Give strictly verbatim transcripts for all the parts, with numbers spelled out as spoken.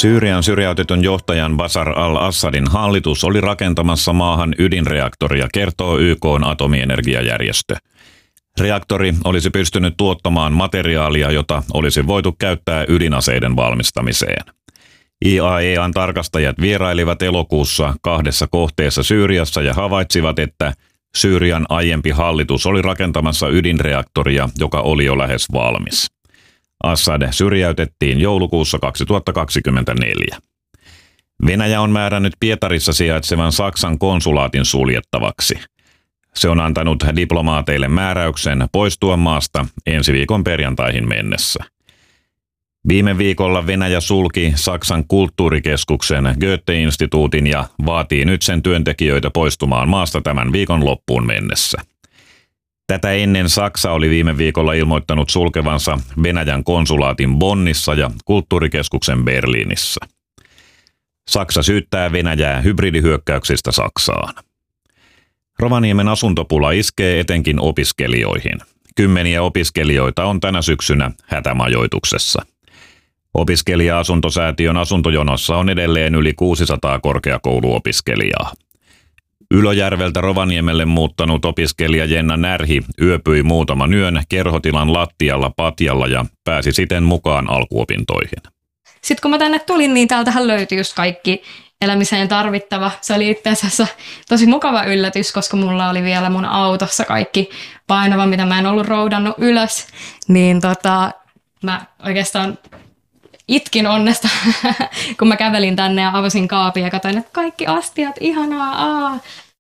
Syyrian syrjäytetyn johtajan Bashar al-Assadin hallitus oli rakentamassa maahan ydinreaktoria, kertoo Y K:n atomienergiajärjestö. Reaktori olisi pystynyt tuottamaan materiaalia, jota olisi voitu käyttää ydinaseiden valmistamiseen. I A E A:n tarkastajat vierailivat elokuussa kahdessa kohteessa Syyriassa ja havaitsivat, että Syyrian aiempi hallitus oli rakentamassa ydinreaktoria, joka oli jo lähes valmis. Assad syrjäytettiin joulukuussa kaksituhattakaksikymmentäneljä. Venäjä on määrännyt Pietarissa sijaitsevan Saksan konsulaatin suljettavaksi. Se on antanut diplomaateille määräyksen poistua maasta ensi viikon perjantaihin mennessä. Viime viikolla Venäjä sulki Saksan kulttuurikeskuksen Goethe-instituutin ja vaatii nyt sen työntekijöitä poistumaan maasta tämän viikon loppuun mennessä. Tätä ennen Saksa oli viime viikolla ilmoittanut sulkevansa Venäjän konsulaatin Bonnissa ja kulttuurikeskuksen Berliinissä. Saksa syyttää Venäjää hybridihyökkäyksistä Saksaan. Rovaniemen asuntopula iskee etenkin opiskelijoihin. Kymmeniä opiskelijoita on tänä syksynä hätämajoituksessa. Opiskelija-asuntosäätiön asuntojonossa on edelleen yli kuusisataa korkeakouluopiskelijaa. Ylöjärveltä Rovaniemelle muuttanut opiskelija Jenna Närhi yöpyi muutaman yön kerhotilan lattialla patjalla ja pääsi siten mukaan alkuopintoihin. Sitten kun mä tänne tulin, niin täältähän löytyi just kaikki elämiseen tarvittava. Se oli itse asiassa tosi mukava yllätys, koska mulla oli vielä mun autossa kaikki painava, mitä mä en ollut roudannut ylös. Niin tota, mä oikeastaan itkin onnesta, kun mä kävelin tänne ja avasin kaapin ja katsoin, että kaikki astiat, ihanaa, aa.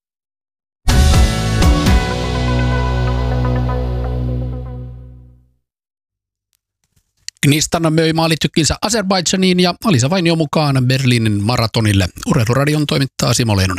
Knistan möi maalitykkinsä Azerbaidžaniin ja Alisa Vainio mukaan Berliinin maratonille. Urheiluradion toimittaa Simo Leinonen.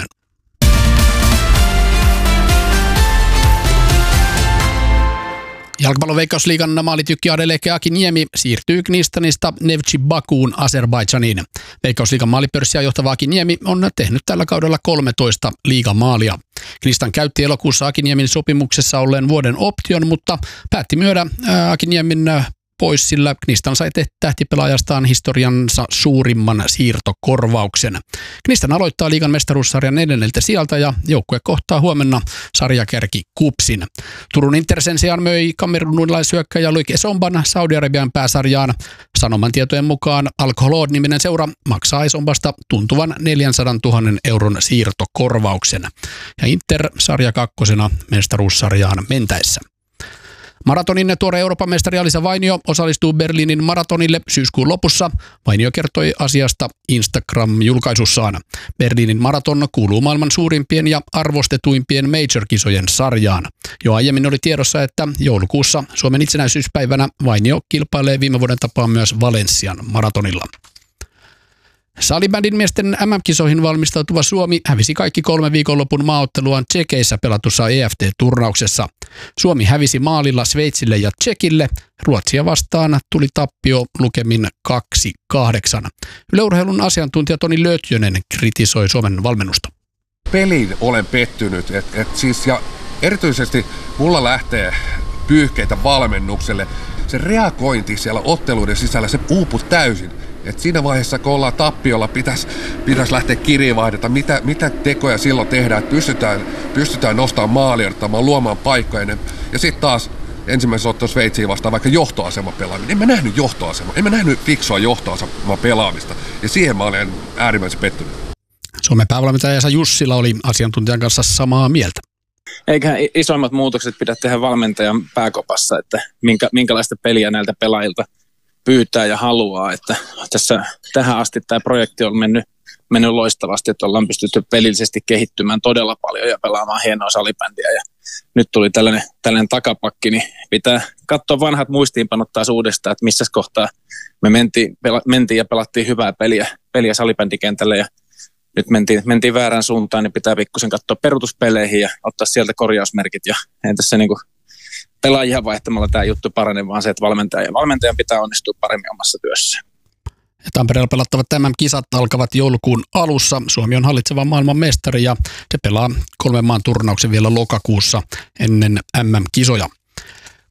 Jalkapallon Veikkausliigan maalitykki Adeleke Akiniemi siirtyy Knistanista Neftchi Bakuun Azerbaidžaniin. Veikkausliigan maalipörssiä johtava Akiniemi on tehnyt tällä kaudella kolmetoista liigamaalia. Knistan käytti elokuussa Akiniemin sopimuksessa olleen vuoden option, mutta päätti myydä Akiniemin pois, sillä Knistan sai tähtipelaajastaan historiansa suurimman siirtokorvauksen. Knistan aloittaa liigan mestaruussarjan neljänneltä sieltä ja joukkue kohtaa huomenna sarjakärki Kupsin. Turun Inter sen sijaan möi kamerunilaishyökkäjä Loic Esomban Saudi-Arabian pääsarjaan. Sanoman tietojen mukaan Al Kholod-niminen seura maksaa Esombasta tuntuvan neljänsadantuhannen euron siirtokorvauksen. Ja Inter sarja kakkosena mestaruussarjaan mentäessä. Maratonin tuore Euroopan mestari Alisa Vainio osallistuu Berliinin maratonille syyskuun lopussa. Vainio kertoi asiasta Instagram-julkaisussaan. Berliinin maraton kuuluu maailman suurimpien ja arvostetuimpien major-kisojen sarjaan. Jo aiemmin oli tiedossa, että joulukuussa Suomen itsenäisyyspäivänä Vainio kilpailee viime vuoden tapaan myös Valenssian maratonilla. Salibändin miesten M M-kisoihin valmistautuva Suomi hävisi kaikki kolme viikonlopun maaotteluaan Tšekeissä pelatussa E F T-turnauksessa. Suomi hävisi maalilla Sveitsille ja Tšekille. Ruotsia vastaan tuli tappio lukemin kaksi kahdeksan. Yle Urheilun asiantuntija Toni Lötjönen kritisoi Suomen valmennusta. Peliin olen pettynyt. Et, et siis, ja erityisesti mulla lähtee pyyhkeitä valmennukselle. Se reagointi siellä otteluiden sisällä, se uupui täysin. Et siinä vaiheessa, kun ollaan tappiolla, pitäisi pitäis lähteä kirjeenvaihdata, mitä, mitä tekoja silloin tehdään, että pystytään, pystytään nostamaan maalia, luomaan paikkoja. Ja sitten taas ensimmäisessä ottelussa Sveitsiin vastaan vaikka johtoasema pelaaminen. En mä nähnyt johtoasema, en mä nähnyt fiksua johtoasema pelaamista. Ja siihen mä olen äärimmäisen pettynyt. Suomen päävalmentaja Esa Jussila oli asiantuntijan kanssa samaa mieltä. Eiköhän isoimmat muutokset pidä tehdä valmentajan pääkopassa, että minkä, minkälaista peliä näiltä pelaajilta pyytää ja haluaa, että tässä tähän asti tämä projekti on mennyt, mennyt loistavasti, että ollaan pystytty pelillisesti kehittymään todella paljon ja pelaamaan hienoa salibändiä ja nyt tuli tällainen, tällainen takapakki, niin pitää katsoa vanhat muistiinpanot taas uudestaan, että missä kohtaa me mentiin, pela, mentiin ja pelattiin hyvää peliä, peliä salibändikentällä ja nyt mentiin, mentiin väärään suuntaan, niin pitää pikkusen katsoa peruutuspeleihin ja ottaa sieltä korjausmerkit ja ei tässä niin kuin pelaajia vaihtamalla tämä juttu parane, vaan se, että valmentaja ja valmentajan pitää onnistua paremmin omassa työssään. Tampereella pelattavat tämän kisat alkavat joulukuun alussa. Suomi on hallitseva maailman mestari ja se pelaa kolmen maan turnauksen vielä lokakuussa ennen M M-kisoja.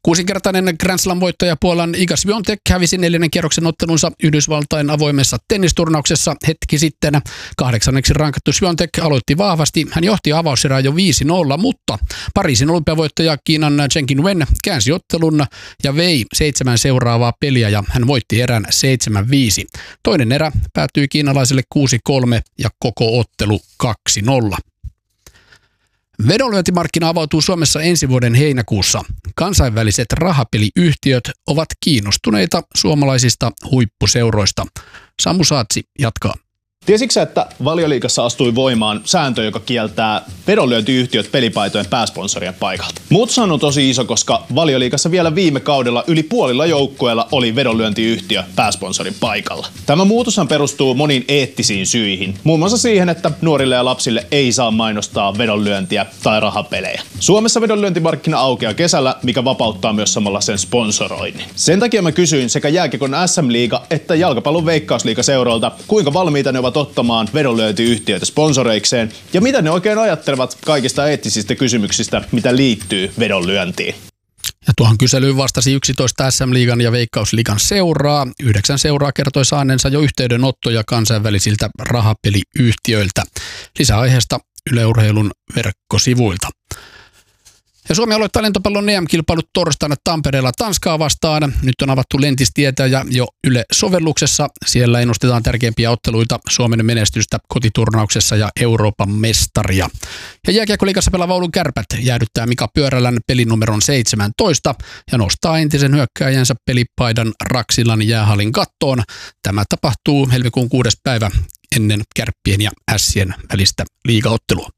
Kuusinkertainen Grand Slam-voittaja Puolan Iga Świątek hävisi neljännen kierroksen ottelunsa Yhdysvaltain avoimessa tennisturnauksessa hetki sitten. Kahdeksanneksi rankattu Świątek aloitti vahvasti. Hän johti avauserää jo viisi nolla, mutta Pariisin olympiavoittaja Kiinan Chen Qinwen käänsi ottelun ja vei seitsemän seuraavaa peliä ja hän voitti erän seitsemän viisi. Toinen erä päättyi kiinalaiselle kuusi kolme ja koko ottelu kaksi nolla. Vedonlyöntimarkkina avautuu Suomessa ensi vuoden heinäkuussa. Kansainväliset rahapeliyhtiöt ovat kiinnostuneita suomalaisista huippuseuroista. Samu Saatsi jatkaa. Tiesitkö, että Valioliigassa astui voimaan sääntö, joka kieltää vedonlyöntiyhtiöt pelipaitojen pääsponsorien paikalta? Muutos on tosi iso, koska Valioliigassa vielä viime kaudella yli puolilla joukkueilla oli vedonlyöntiyhtiö pääsponsorin paikalla. Tämä muutoshan perustuu moniin eettisiin syihin, muun muassa siihen, että nuorille ja lapsille ei saa mainostaa vedonlyöntiä tai rahapelejä. Suomessa vedonlyöntimarkkina aukeaa kesällä, mikä vapauttaa myös samalla sen sponsoroinnin. Sen takia mä kysyin sekä jääkiekon äs äm-liiga että jalkapallon veikkausliiga seuralta, kuinka valmiita ne ovat ottamaan vedonlyöntiyhtiöitä sponsoreikseen ja mitä ne oikein ajattelevat kaikista eettisistä kysymyksistä, mitä liittyy vedonlyöntiin. Ja tuohon kyselyyn vastasi yksitoista äs äm-liigan ja veikkausliigan seuraa. Yhdeksän seuraa kertoi saaneensa jo yhteydenottoja kansainvälisiltä rahapeliyhtiöiltä. Lisäaiheesta Yle Urheilun verkkosivuilta. Ja Suomi aloittaa lentopallon E M-kilpailut torstaina Tampereella Tanskaa vastaan. Nyt on avattu Lentistietä ja jo Yle-sovelluksessa. Siellä ennustetaan tärkeimpiä otteluita, Suomen menestystä kotiturnauksessa ja Euroopan mestaria. Ja jääkiekkoliigassa pelaava Oulun Kärpät jäädyttää Mika Pyörälän pelinumeron seitsemäntoista ja nostaa entisen hyökkääjänsä pelipaidan Raksilan jäähallin kattoon. Tämä tapahtuu helmikuun kuudes päivä ennen Kärppien ja Ässien välistä liigaottelua.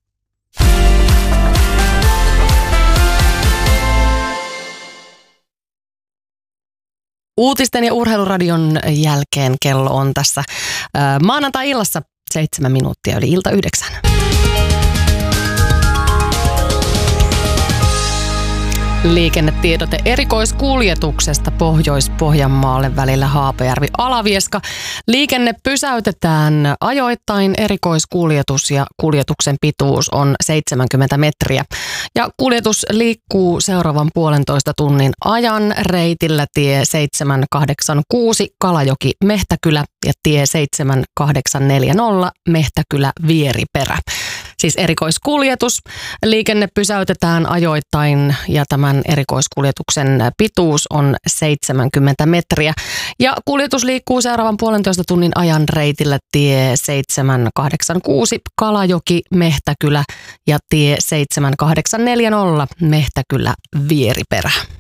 Uutisten ja urheiluradion jälkeen kello on tässä äh, maanantai-illassa seitsemän minuuttia yli ilta yhdeksän. Liikennetiedote erikoiskuljetuksesta Pohjois-Pohjanmaalle välillä Haapajärvi-Alavieska. Liikenne pysäytetään ajoittain. Erikoiskuljetus ja kuljetuksen pituus on seitsemänkymmentä metriä. Ja kuljetus liikkuu seuraavan puolentoista tunnin ajan reitillä tie seitsemän kahdeksan kuusi Kalajoki-Mehtäkylä ja tie seitsemän kahdeksan neljä nolla Mehtäkylä-Vieriperä. Siis erikoiskuljetus. Liikenne pysäytetään ajoittain ja tämän erikoiskuljetuksen pituus on seitsemänkymmentä metriä. Ja kuljetus liikkuu seuraavan puolentoista tunnin ajan reitillä tie seitsemän kahdeksan kuusi Kalajoki-Mehtäkylä ja tie seitsemän kahdeksan neljä nolla Mehtäkylä-Vieriperä.